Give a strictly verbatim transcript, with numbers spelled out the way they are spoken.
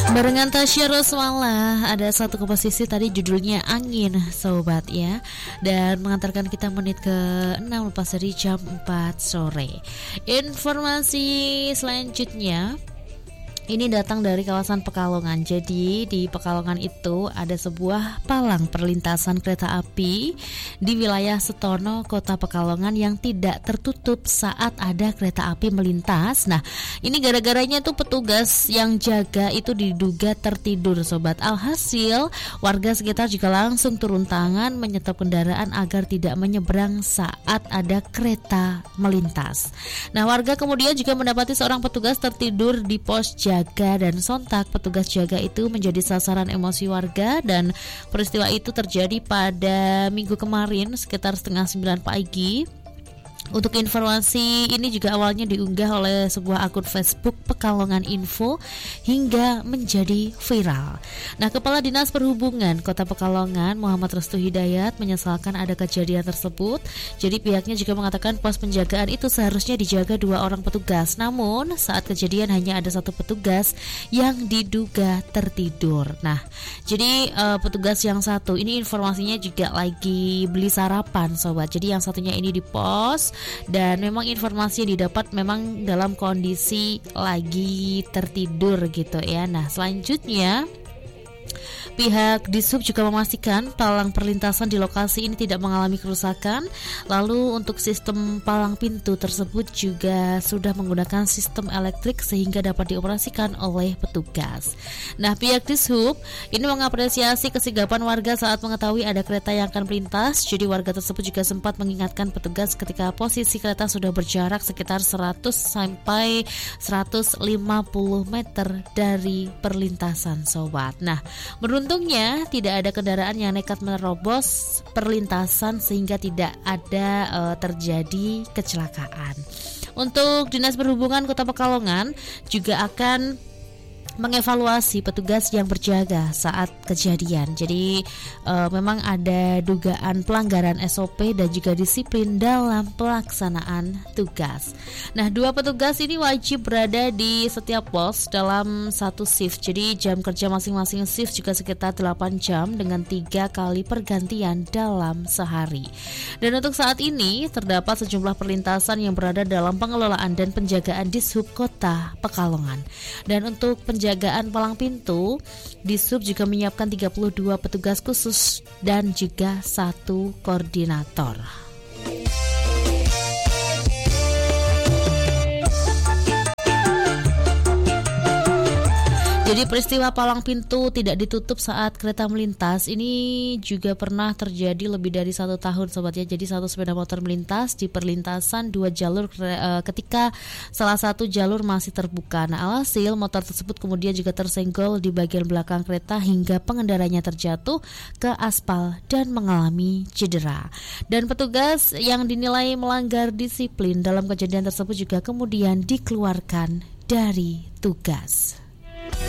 Barengan Tasya Rosmala, ada satu komposisi tadi judulnya Angin, sobat ya. Dan mengantarkan kita menit ke enam lepas dari jam empat sore. Informasi selanjutnya ini datang dari kawasan Pekalongan. Jadi di Pekalongan itu ada sebuah palang perlintasan kereta api di wilayah Setono, Kota Pekalongan yang tidak tertutup saat ada kereta api melintas. Nah, ini gara-garanya tuh petugas yang jaga itu diduga tertidur, sobat. Alhasil, warga sekitar juga langsung turun tangan menyetop kendaraan agar tidak menyeberang saat ada kereta melintas. Nah, warga kemudian juga mendapati seorang petugas tertidur di pos jaga jaga dan sontak petugas jaga itu menjadi sasaran emosi warga. Dan peristiwa itu terjadi pada minggu kemarin sekitar setengah sembilan pagi. Untuk informasi ini juga awalnya diunggah oleh sebuah akun Facebook Pekalongan Info hingga menjadi viral. Nah, Kepala Dinas Perhubungan Kota Pekalongan Muhammad Restu Hidayat menyesalkan ada kejadian tersebut. Jadi pihaknya juga mengatakan pos penjagaan itu seharusnya dijaga dua orang petugas. Namun saat kejadian hanya ada satu petugas yang diduga tertidur. Nah, jadi uh, petugas yang satu ini informasinya juga lagi beli sarapan, sobat. Jadi yang satunya ini di pos. Dan memang informasi yang didapat memang dalam kondisi lagi tertidur gitu ya. Nah, selanjutnya pihak Dishub juga memastikan palang perlintasan di lokasi ini tidak mengalami kerusakan. Lalu untuk sistem palang pintu tersebut juga sudah menggunakan sistem elektrik sehingga dapat dioperasikan oleh petugas. Nah, pihak Dishub ini mengapresiasi kesigapan warga saat mengetahui ada kereta yang akan melintas. Jadi warga tersebut juga sempat mengingatkan petugas ketika posisi kereta sudah berjarak sekitar seratus sampai seratus lima puluh meter dari perlintasan, sobat. Nah, menurut Untungnya tidak ada kendaraan yang nekat menerobos perlintasan sehingga tidak ada e, terjadi kecelakaan. Untuk Dinas Perhubungan Kota Pekalongan juga akan mengevaluasi petugas yang berjaga saat kejadian. Jadi e, memang ada dugaan pelanggaran S O P dan juga disiplin dalam pelaksanaan tugas. Nah, dua petugas ini wajib berada di setiap pos dalam satu shift. Jadi jam kerja masing-masing shift juga sekitar delapan jam dengan tiga kali pergantian dalam sehari. Dan untuk saat ini terdapat sejumlah perlintasan yang berada dalam pengelolaan dan penjagaan Dishub Kota Pekalongan. Dan untuk penjagaan Penjagaan palang pintu, Dishub juga menyiapkan tiga puluh dua petugas khusus dan juga satu koordinator. Jadi peristiwa palang pintu tidak ditutup saat kereta melintas ini juga pernah terjadi lebih dari satu tahun, sobat ya. Jadi satu sepeda motor melintas di perlintasan dua jalur e, ketika salah satu jalur masih terbuka. Nah, alhasil motor tersebut kemudian juga tersenggol di bagian belakang kereta hingga pengendaranya terjatuh ke aspal dan mengalami cedera. Dan petugas yang dinilai melanggar disiplin dalam kejadian tersebut juga kemudian dikeluarkan dari tugas.